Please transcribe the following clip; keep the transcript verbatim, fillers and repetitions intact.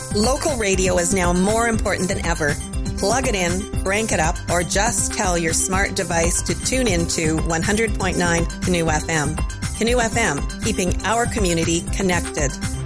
Local radio is now more important than ever. Plug it in, crank it up, or just tell your smart device to tune into one hundred point nine Canoe F M. Canoe F M, keeping our community connected.